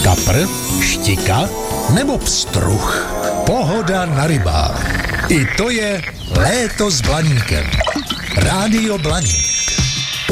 Kapr, štika nebo pstruh? Pohoda na rybách. I to je Léto s Blaníkem. Rádio Blaník.